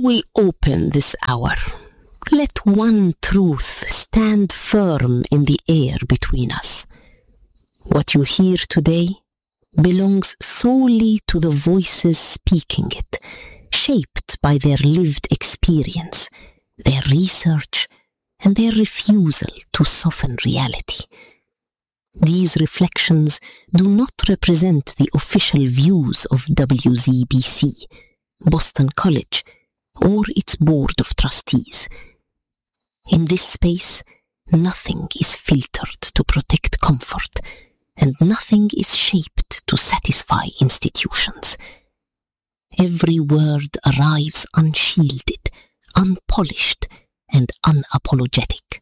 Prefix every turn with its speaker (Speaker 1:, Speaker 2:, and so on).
Speaker 1: we open this hour, let one truth stand firm in the air between us. What you hear today belongs solely to the voices speaking it, shaped by their lived experience, their research, and their refusal to soften reality. These reflections do not represent the official views of WZBC, Boston College, or its board of trustees. In this space, nothing is filtered to protect comfort, and nothing is shaped to satisfy institutions. Every word arrives unshielded, unpolished, and unapologetic.